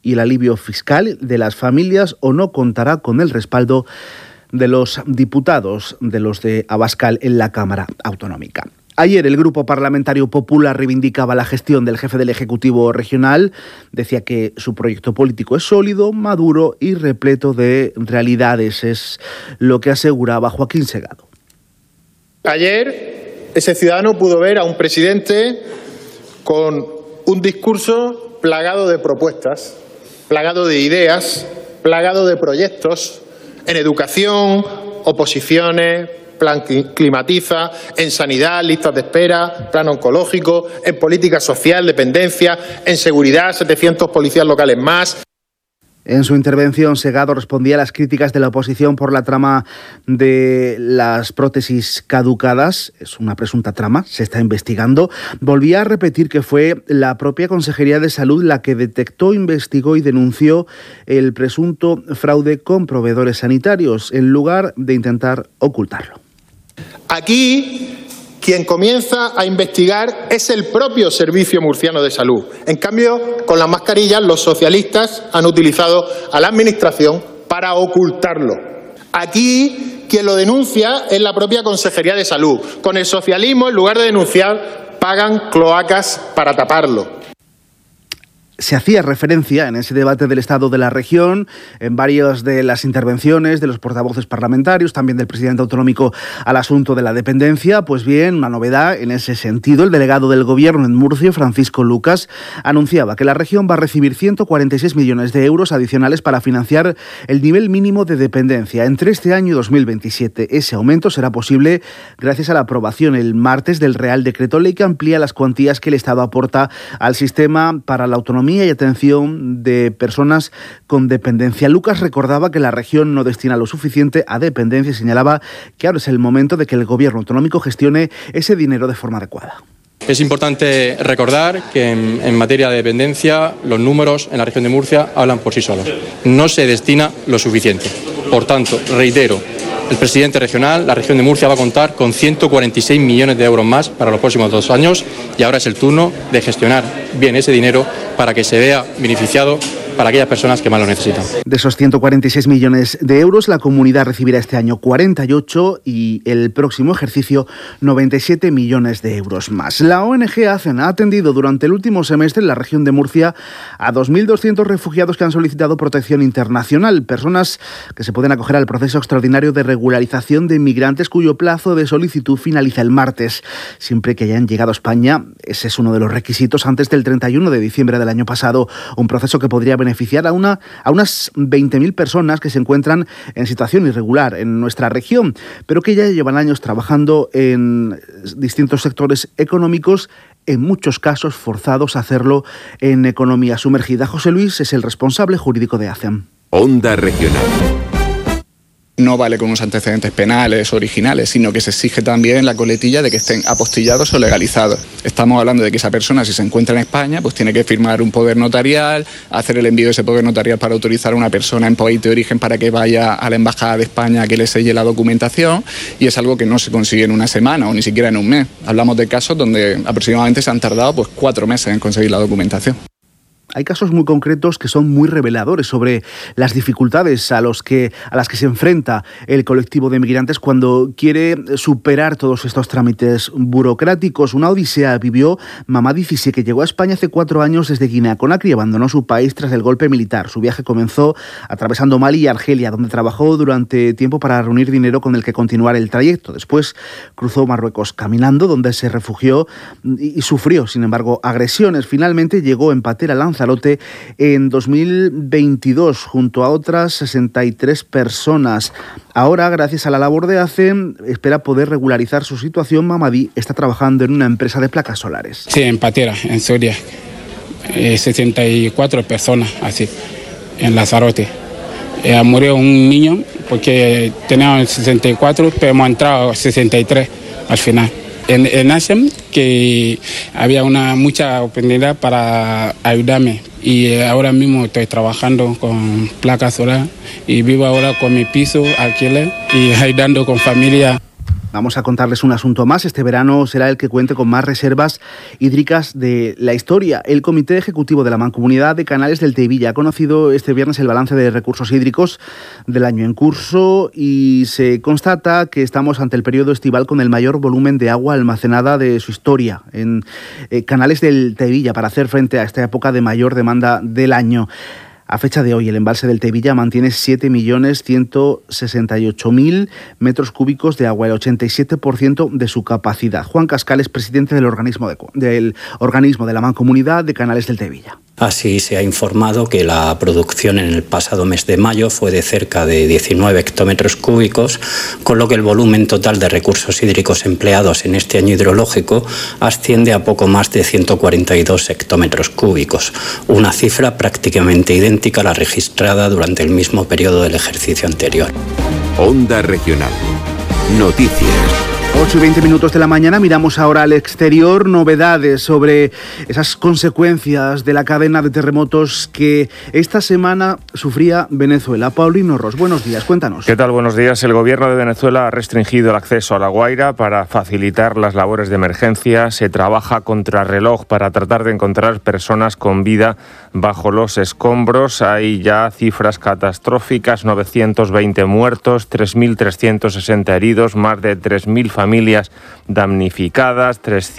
y el alivio fiscal de las familias o no contará con el respaldo de los diputados de los de Abascal en la Cámara Autonómica. Ayer el Grupo Parlamentario Popular reivindicaba la gestión del jefe del Ejecutivo regional. Decía que su proyecto político es sólido, maduro y repleto de realidades. Es lo que aseguraba Joaquín Segado. Ayer ese ciudadano pudo ver a un presidente con un discurso plagado de propuestas, plagado de ideas, plagado de proyectos en educación, oposiciones, plan climatiza, en sanidad, listas de espera, plan oncológico, en política social, dependencia, en seguridad, 700 policías locales más. En su intervención, Segado respondía a las críticas de la oposición por la trama de las prótesis caducadas. Es una presunta trama, se está investigando. Volvía a repetir que fue la propia Consejería de Salud la que detectó, investigó y denunció el presunto fraude con proveedores sanitarios, en lugar de intentar ocultarlo. Aquí quien comienza a investigar es el propio Servicio Murciano de Salud. En cambio, con las mascarillas, los socialistas han utilizado a la Administración para ocultarlo. Aquí quien lo denuncia es la propia Consejería de Salud. Con el socialismo, en lugar de denunciar, pagan cloacas para taparlo. Se hacía referencia en ese debate del Estado de la región, en varias de las intervenciones de los portavoces parlamentarios, también del presidente autonómico, al asunto de la dependencia. Pues bien, una novedad en ese sentido. El delegado del Gobierno en Murcia, Francisco Lucas, anunciaba que la región va a recibir 146 millones de euros adicionales para financiar el nivel mínimo de dependencia entre este año y 2027. Ese aumento será posible gracias a la aprobación el martes del Real Decreto Ley que amplía las cuantías que el Estado aporta al sistema para la autonomía y atención de personas con dependencia. Lucas recordaba que la región no destina lo suficiente a dependencia y señalaba que ahora es el momento de que el Gobierno autonómico gestione ese dinero de forma adecuada. Es importante recordar que en materia de dependencia los números en la región de Murcia hablan por sí solos. No se destina lo suficiente. Por tanto, reitero, el presidente regional, la región de Murcia, va a contar con 146 millones de euros más para los próximos 2 años y ahora es el turno de gestionar bien ese dinero para que se vea beneficiado para aquellas personas que más lo necesitan. De esos 146 millones de euros, la comunidad recibirá este año 48 y el próximo ejercicio 97 millones de euros más. La ONG ACEN ha atendido durante el último semestre en la región de Murcia a 2.200 refugiados que han solicitado protección internacional, personas que se pueden acoger al proceso extraordinario de regularización de inmigrantes cuyo plazo de solicitud finaliza el martes, siempre que hayan llegado a España. Ese es uno de los requisitos antes del 31 de diciembre del año pasado, un proceso que podría beneficiar a unas 20.000 personas que se encuentran en situación irregular en nuestra región, pero que ya llevan años trabajando en distintos sectores económicos, en muchos casos forzados a hacerlo en economía sumergida. José Luis es el responsable jurídico de ACEN. Onda Regional. No vale con unos antecedentes penales originales, sino que se exige también la coletilla de que estén apostillados o legalizados. Estamos hablando de que esa persona, si se encuentra en España, pues tiene que firmar un poder notarial, hacer el envío de ese poder notarial para autorizar a una persona en país de origen para que vaya a la Embajada de España a que le selle la documentación, y es algo que no se consigue en una semana o ni siquiera en un mes. Hablamos de casos donde aproximadamente se han tardado 4 meses en conseguir la documentación. Hay casos muy concretos que son muy reveladores sobre las dificultades a las que se enfrenta el colectivo de migrantes cuando quiere superar todos estos trámites burocráticos. Una odisea vivió Mamadi Cissé, que llegó a España hace 4 años desde Guinea-Conakry y abandonó su país tras el golpe militar. Su viaje comenzó atravesando Mali y Argelia, donde trabajó durante tiempo para reunir dinero con el que continuar el trayecto. Después cruzó Marruecos caminando, donde se refugió y sufrió, sin embargo, agresiones. Finalmente llegó en patera a Lanzarote en 2022 junto a otras 63 personas. Ahora, gracias a la labor de ACEN, espera poder regularizar su situación. Mamadi está trabajando en una empresa de placas solares. Sí, en Patera, en Soria. 64 personas, así, en Lanzarote. Murió un niño porque teníamos 64, pero hemos entrado 63 al final. En ASEM, que había mucha oportunidad para ayudarme, y ahora mismo estoy trabajando con placas solares y vivo ahora con mi piso, alquiler y ayudando con familia. Vamos a contarles un asunto más. Este verano será el que cuente con más reservas hídricas de la historia. El Comité Ejecutivo de la Mancomunidad de Canales del Teivilla ha conocido este viernes el balance de recursos hídricos del año en curso y se constata que estamos ante el periodo estival con el mayor volumen de agua almacenada de su historia en Canales del Teivilla para hacer frente a esta época de mayor demanda del año. A fecha de hoy, el embalse del Teivilla mantiene 7.168.000 metros cúbicos de agua, el 87% de su capacidad. Juan Cascal es presidente del organismo de la Mancomunidad de Canales del Teivilla. Así se ha informado que la producción en el pasado mes de mayo fue de cerca de 19 hectómetros cúbicos, con lo que el volumen total de recursos hídricos empleados en este año hidrológico asciende a poco más de 142 hectómetros cúbicos, una cifra prácticamente idéntica a la registrada durante el mismo periodo del ejercicio anterior. Onda Regional. Noticias. 8:20 de la mañana, miramos ahora al exterior, novedades sobre esas consecuencias de la cadena de terremotos que esta semana sufría Venezuela. Paulino Ros, buenos días, cuéntanos. ¿Qué tal? Buenos días. El gobierno de Venezuela ha restringido el acceso a La Guaira para facilitar las labores de emergencia. Se trabaja contrarreloj para tratar de encontrar personas con vida bajo los escombros. Hay ya cifras catastróficas, 920 muertos, 3.360 heridos, más de 3.000 familias damnificadas,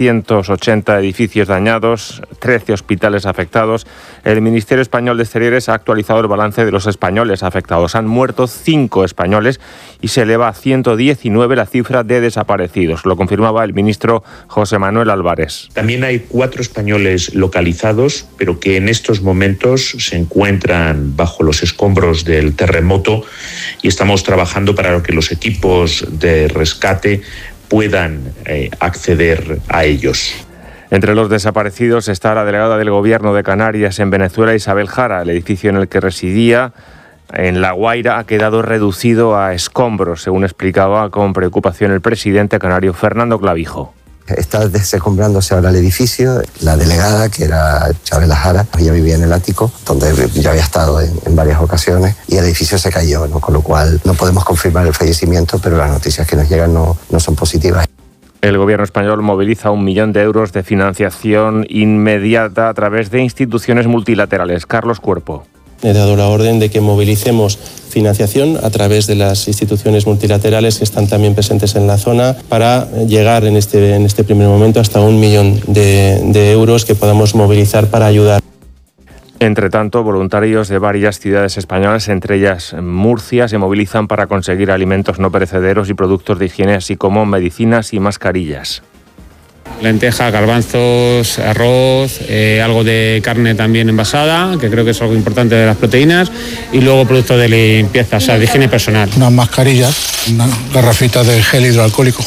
380 edificios dañados, 13 hospitales afectados. El Ministerio Español de Exteriores ha actualizado el balance de los españoles afectados. Han muerto 5 españoles y se eleva a 119 la cifra de desaparecidos. Lo confirmaba el ministro José Manuel Álvarez. También hay 4 españoles localizados, pero que en estos momentos se encuentran bajo los escombros del terremoto y estamos trabajando para que los equipos de rescate puedan acceder a ellos. Entre los desaparecidos está la delegada del Gobierno de Canarias en Venezuela, Isabel Jara. El edificio en el que residía, en La Guaira, ha quedado reducido a escombros, según explicaba con preocupación el presidente canario Fernando Clavijo. Está desencombrándose ahora el edificio. La delegada, que era Chabela Jara, ella vivía en el ático, donde ya había estado en varias ocasiones, y el edificio se cayó, ¿no? Con lo cual no podemos confirmar el fallecimiento, pero las noticias que nos llegan no son positivas. El gobierno español moviliza 1 millón de euros de financiación inmediata a través de instituciones multilaterales. Carlos Cuerpo. He dado la orden de que movilicemos financiación a través de las instituciones multilaterales que están también presentes en la zona para llegar en este primer momento hasta 1 millón de euros que podamos movilizar para ayudar. Entre tanto, voluntarios de varias ciudades españolas, entre ellas Murcia, se movilizan para conseguir alimentos no perecederos y productos de higiene, así como medicinas y mascarillas. Lentejas, garbanzos, arroz, algo de carne también envasada, que creo que es algo importante de las proteínas, y luego productos de limpieza, o sea, de higiene personal. Unas mascarillas, una garrafita de gel hidroalcohólico.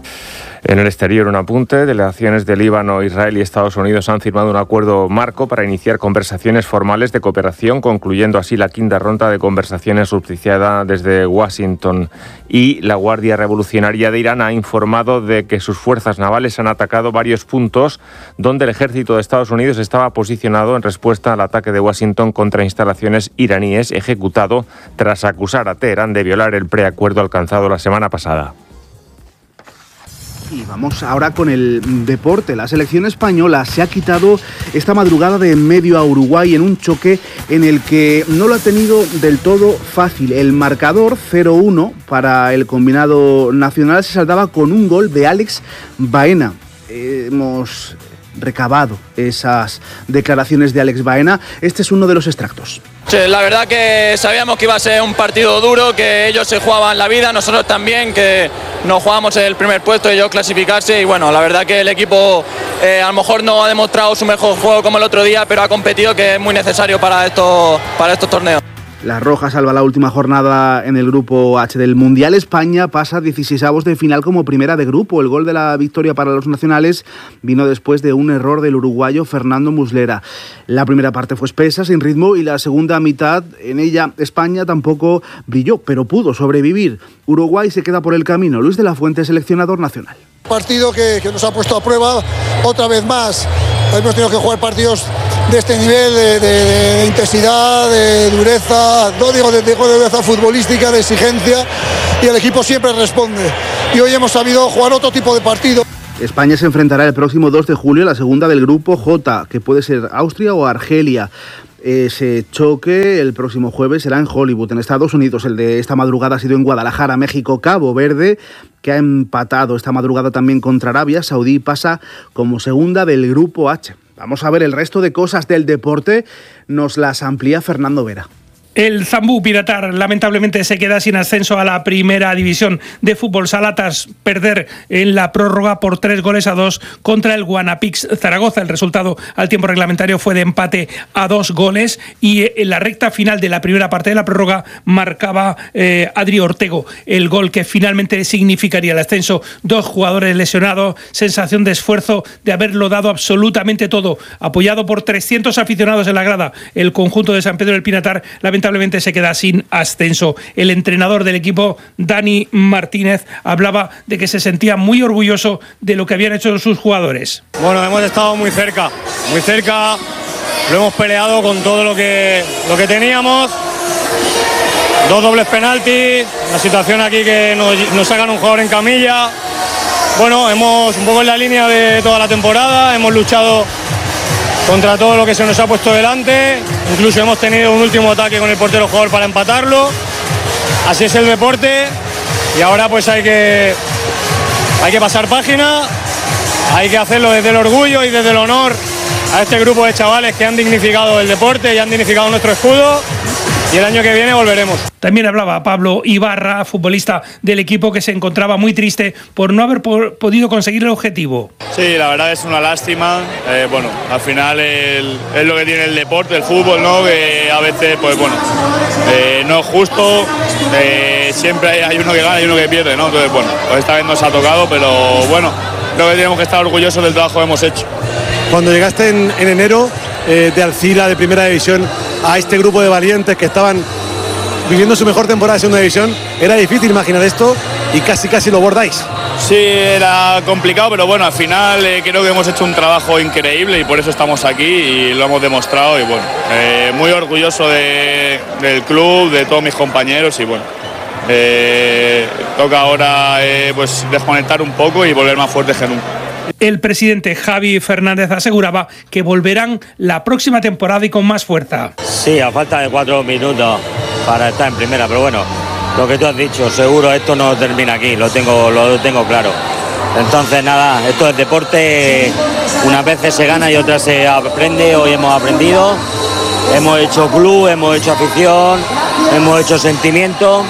En el exterior, un apunte. Delegaciones de Líbano, Israel y Estados Unidos han firmado un acuerdo marco para iniciar conversaciones formales de cooperación, concluyendo así la 5ª ronda de conversaciones auspiciada desde Washington. Y la Guardia Revolucionaria de Irán ha informado de que sus fuerzas navales han atacado varios puntos donde el ejército de Estados Unidos estaba posicionado en respuesta al ataque de Washington contra instalaciones iraníes, ejecutado tras acusar a Teherán de violar el preacuerdo alcanzado la semana pasada. Y vamos ahora con el deporte. La selección española se ha quitado esta madrugada de en medio a Uruguay en un choque en el que no lo ha tenido del todo fácil. El marcador 0-1 para el combinado nacional se saldaba con un gol de Alex Baena. Hemos recabado esas declaraciones de Alex Baena. Este es uno de los extractos. Sí, la verdad que sabíamos que iba a ser un partido duro, que ellos se jugaban la vida, nosotros también, que nos jugábamos el primer puesto, ellos clasificarse, y bueno, la verdad que el equipo a lo mejor no ha demostrado su mejor juego como el otro día, pero ha competido, que es muy necesario para estos torneos. La Roja salva la última jornada en el grupo H del Mundial. España pasa 16avos de final como primera de grupo. El gol de la victoria para los nacionales vino después de un error del uruguayo Fernando Muslera. La primera parte fue espesa, sin ritmo, y la segunda mitad, en ella España tampoco brilló, pero pudo sobrevivir. Uruguay se queda por el camino. Luis de la Fuente, seleccionador nacional. Partido que nos ha puesto a prueba otra vez más. Hemos tenido que jugar partidos de este nivel de intensidad, de dureza, no digo de dureza futbolística, de exigencia, y el equipo siempre responde. y hoy hemos sabido jugar otro tipo de partido. España se enfrentará el próximo 2 de julio a la segunda del grupo J, que puede ser Austria o Argelia. Ese choque el próximo jueves será en Hollywood, en Estados Unidos. El de esta madrugada ha sido en Guadalajara, México. Cabo Verde, que ha empatado esta madrugada también contra Arabia Saudí, pasa como segunda del grupo H. Vamos a ver el resto de cosas del deporte, nos las amplía Fernando Vera. El Zambú Piratar lamentablemente se queda sin ascenso a la primera división de fútbol sala tras perder en la prórroga por 3-2 contra el Guanapix Zaragoza. El resultado al tiempo reglamentario fue de empate a 2 goles y en la recta final de la primera parte de la prórroga marcaba Adri Ortego el gol que finalmente significaría el ascenso. 2 jugadores lesionados, sensación de esfuerzo, de haberlo dado absolutamente todo, apoyado por 300 aficionados en la grada. El conjunto de San Pedro del Pinatar lamentablemente se queda sin ascenso. El entrenador del equipo, Dani Martínez, hablaba de que se sentía muy orgulloso de lo que habían hecho sus jugadores. Bueno, hemos estado muy cerca, lo hemos peleado con todo lo que teníamos. 2 dobles penaltis, la situación aquí que nos sacan un jugador en camilla. Bueno, hemos un poco en la línea de toda la temporada, hemos luchado contra todo lo que se nos ha puesto delante, incluso hemos tenido un último ataque con el portero jugador para empatarlo. Así es el deporte y ahora pues hay que pasar página, hay que hacerlo desde el orgullo y desde el honor a este grupo de chavales que han dignificado el deporte y han dignificado nuestro escudo. Y el año que viene volveremos. También hablaba Pablo Ibarra, futbolista del equipo, que se encontraba muy triste por no haber podido conseguir el objetivo. Sí, la verdad es una lástima. Bueno, al final es lo que tiene el deporte, el fútbol, ¿no? Que a veces, pues bueno, no es justo. Siempre hay uno que gana y uno que pierde, ¿no? Entonces, bueno, pues esta vez nos ha tocado, pero bueno, creo que tenemos que estar orgullosos del trabajo que hemos hecho. Cuando llegaste en enero de Alcira, de Primera División, a este grupo de valientes que estaban viviendo su mejor temporada de Segunda División, era difícil imaginar esto y casi lo bordáis. Sí, era complicado, pero bueno, al final creo que hemos hecho un trabajo increíble y por eso estamos aquí y lo hemos demostrado y bueno, muy orgulloso del club, de todos mis compañeros y bueno, toca ahora pues desconectar un poco y volver más fuertes que nunca. El presidente Javi Fernández aseguraba que volverán la próxima temporada y con más fuerza. Sí, a falta de 4 minutos para estar en primera, pero bueno, lo que tú has dicho, seguro esto no termina aquí, lo tengo claro. Entonces nada, esto es deporte, unas veces se gana y otras se aprende, hoy hemos aprendido, hemos hecho club, hemos hecho afición, hemos hecho sentimiento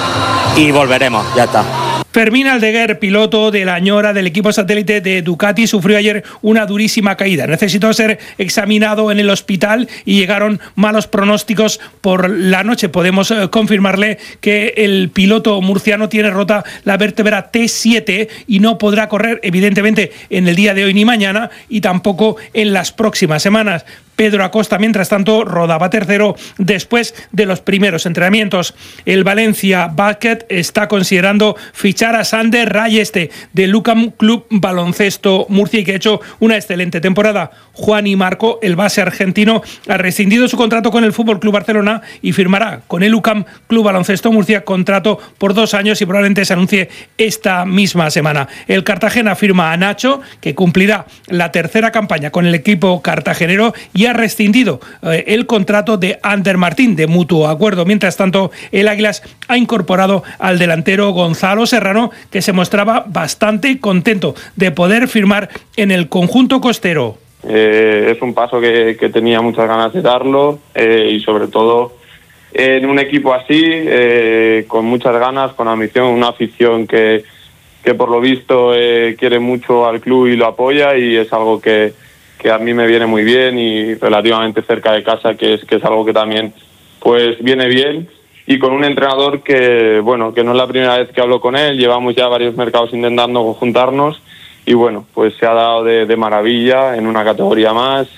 y volveremos, ya está. Fermín Aldeguer, piloto de la Ñora del equipo satélite de Ducati, sufrió ayer una durísima caída. Necesitó ser examinado en el hospital y llegaron malos pronósticos por la noche. Podemos confirmarle que el piloto murciano tiene rota la vértebra T7 y no podrá correr, evidentemente, en el día de hoy ni mañana y tampoco en las próximas semanas. Pedro Acosta, mientras tanto, rodaba tercero después de los primeros entrenamientos. El Valencia Basket está considerando fichar a Sander Rayeste del UCAM Club Baloncesto Murcia y que ha hecho una excelente temporada. Juan y Marco, el base argentino, ha rescindido su contrato con el FC Barcelona y firmará con el UCAM Club Baloncesto Murcia contrato por 2 años y probablemente se anuncie esta misma semana. El Cartagena firma a Nacho, que cumplirá la tercera campaña con el equipo cartagenero y ha rescindido el contrato de Ander Martín de mutuo acuerdo. Mientras tanto, el Águilas ha incorporado al delantero Gonzalo Serrano, que se mostraba bastante contento de poder firmar en el conjunto costero. Es un paso que tenía muchas ganas de darlo y sobre todo en un equipo así, con muchas ganas, con ambición, una afición que por lo visto quiere mucho al club y lo apoya y es algo que a mí me viene muy bien y relativamente cerca de casa, que es algo que también pues viene bien y con un entrenador que bueno, que no es la primera vez que hablo con él, llevamos ya varios mercados intentando juntarnos y bueno, pues se ha dado de maravilla en una categoría más,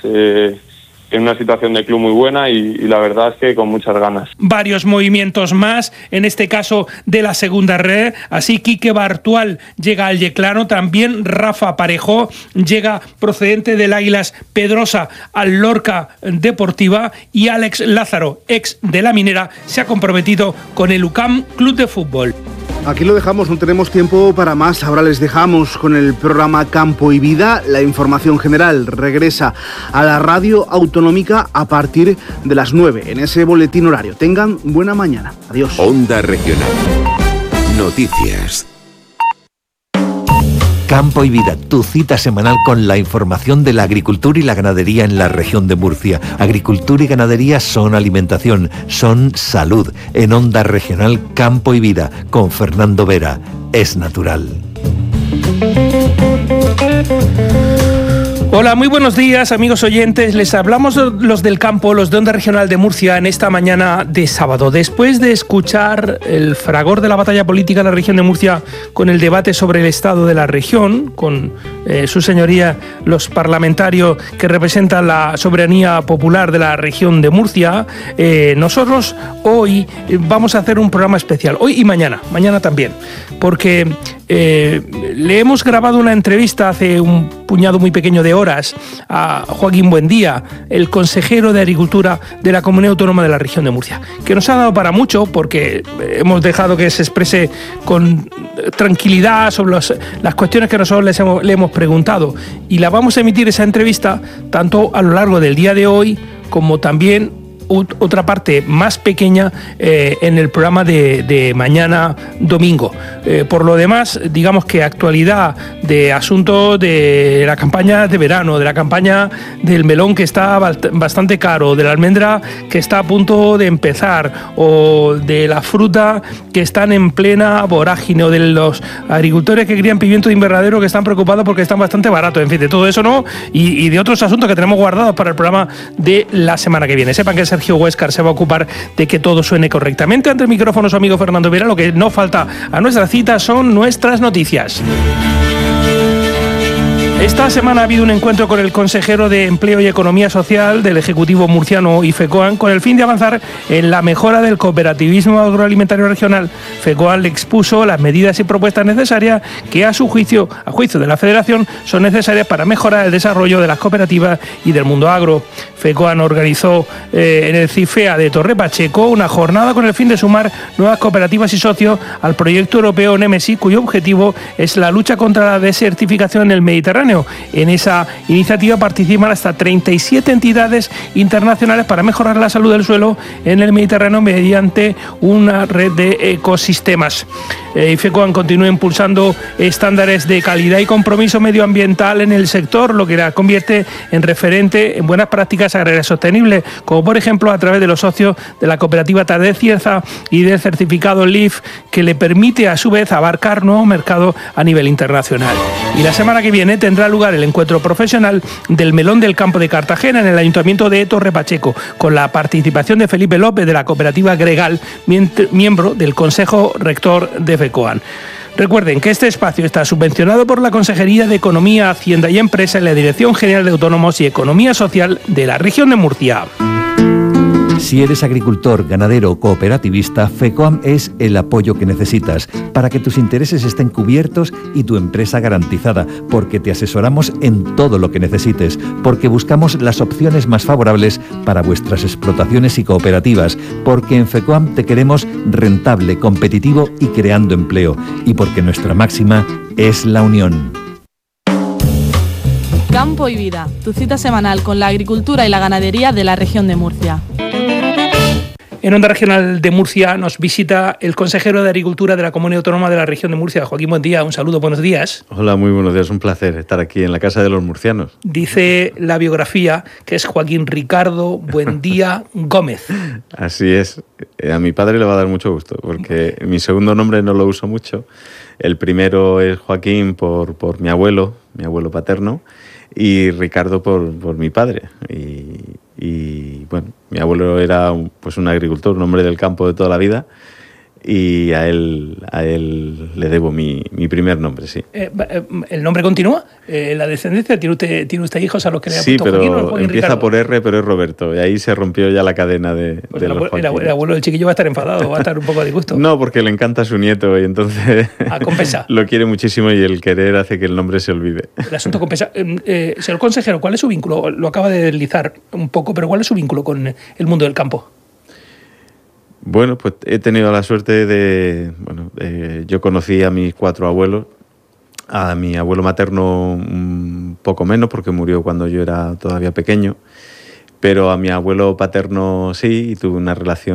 en una situación de club muy buena y la verdad es que con muchas ganas. Varios movimientos más, en este caso de la segunda red, así Quique Bartual llega al Yeclano, también Rafa Parejo llega procedente del Águilas Pedrosa al Lorca Deportiva y Alex Lázaro, ex de la Minera, se ha comprometido con el UCAM Club de Fútbol. Aquí lo dejamos, no tenemos tiempo para más. Ahora les dejamos con el programa Campo y Vida. La información general regresa a la radio autonómica a partir de las 9 en ese boletín horario. Tengan buena mañana. Adiós. Onda Regional. Noticias. Campo y Vida, tu cita semanal con la información de la agricultura y la ganadería en la región de Murcia. Agricultura y ganadería son alimentación, son salud. En Onda Regional Campo y Vida, con Fernando Vera. Es natural. Hola, muy buenos días, amigos oyentes. Les hablamos los del campo, los de Onda Regional de Murcia, en esta mañana de sábado. Después de escuchar el fragor de la batalla política en la región de Murcia con el debate sobre el estado de la región, con su señoría, los parlamentarios que representan la soberanía popular de la región de Murcia, nosotros hoy vamos a hacer un programa especial, hoy y mañana también, porque le hemos grabado una entrevista hace un puñado muy pequeño de horas a Joaquín Buendía, el consejero de Agricultura de la Comunidad Autónoma de la región de Murcia, que nos ha dado para mucho porque hemos dejado que se exprese con tranquilidad sobre las cuestiones que nosotros le hemos preguntado, y la vamos a emitir esa entrevista tanto a lo largo del día de hoy como también otra parte más pequeña en el programa de mañana domingo. Por lo demás, digamos que actualidad de asuntos de la campaña de verano, de la campaña del melón que está bastante caro, de la almendra que está a punto de empezar, o de la fruta que están en plena vorágine, o de los agricultores que crían pimiento de invernadero que están preocupados porque están bastante baratos, en fin, de todo eso no, y de otros asuntos que tenemos guardados para el programa de la semana que viene. Sepan que Sergio Huéscar se va a ocupar de que todo suene correctamente. Ante el micrófono su amigo Fernando Vera. Lo que no falta a nuestra cita son nuestras noticias. Esta semana ha habido un encuentro con el consejero de Empleo y Economía Social del Ejecutivo murciano y FECOAN con el fin de avanzar en la mejora del cooperativismo agroalimentario regional. FECOAN le expuso las medidas y propuestas necesarias que a juicio de la Federación son necesarias para mejorar el desarrollo de las cooperativas y del mundo agro. FECOAN organizó en el CIFEA de Torre Pacheco una jornada con el fin de sumar nuevas cooperativas y socios al proyecto europeo Nemesis, cuyo objetivo es la lucha contra la desertificación en el Mediterráneo. En esa iniciativa participan hasta 37 entidades internacionales para mejorar la salud del suelo en el Mediterráneo mediante una red de ecosistemas. FECOAN continúa impulsando estándares de calidad y compromiso medioambiental en el sector, lo que la convierte en referente en buenas prácticas agrarias sostenibles, como por ejemplo a través de los socios de la cooperativa Tardé Cierza y del certificado LEAF, que le permite a su vez abarcar nuevos mercados a nivel internacional. Y la semana que viene tendrá lugar el encuentro profesional del melón del campo de Cartagena en el Ayuntamiento de Torre Pacheco, con la participación de Felipe López de la cooperativa Gregal, miembro del Consejo Rector de FECOAN. Recuerden que este espacio está subvencionado por la Consejería de Economía, Hacienda y Empresa y la Dirección General de Autónomos y Economía Social de la región de Murcia. Si eres agricultor, ganadero o cooperativista, FECOAM es el apoyo que necesitas para que tus intereses estén cubiertos y tu empresa garantizada, porque te asesoramos en todo lo que necesites, porque buscamos las opciones más favorables para vuestras explotaciones y cooperativas, porque en FECOAM te queremos rentable, competitivo y creando empleo, y porque nuestra máxima es la unión. Campo y Vida, tu cita semanal con la agricultura y la ganadería de la región de Murcia. En Onda Regional de Murcia nos visita el consejero de Agricultura de la Comunidad Autónoma de la región de Murcia, Joaquín Buendía. Un saludo, buenos días. Hola, muy buenos días, un placer estar aquí en la casa de los murcianos. Dice la biografía que es Joaquín Ricardo Buendía Gómez. Así es, a mi padre le va a dar mucho gusto, porque mi segundo nombre no lo uso mucho. El primero es Joaquín por mi abuelo paterno, y Ricardo por mi padre. Y bueno, mi abuelo era un agricultor, un hombre del campo de toda la vida, y a él le debo mi primer nombre, sí. ¿El nombre continúa? ¿La descendencia? ¿Tiene usted hijos a los que le ha puesto Joaquín? Sí, pero empieza Ricardo por R, pero es Roberto, y ahí se rompió ya la cadena de los Joaquín. El abuelo del chiquillo va a estar enfadado, va a estar un poco a disgusto. No, porque le encanta a su nieto y entonces compensa. Lo quiere muchísimo y el querer hace que el nombre se olvide. El asunto compensa. Señor consejero, ¿cuál es su vínculo? Lo acaba de deslizar un poco, pero ¿cuál es su vínculo con el mundo del campo? Bueno, pues he tenido la suerte yo conocí a mis 4 abuelos, a mi abuelo materno un poco menos porque murió cuando yo era todavía pequeño, pero a mi abuelo paterno sí, y tuve una relación